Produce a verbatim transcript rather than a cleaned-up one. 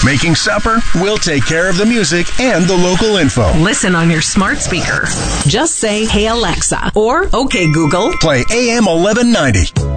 Making supper? We'll take care of the music and the local info. Listen on your smart speaker. Just say, "Hey Alexa," or "Okay Google." Play A M eleven ninety.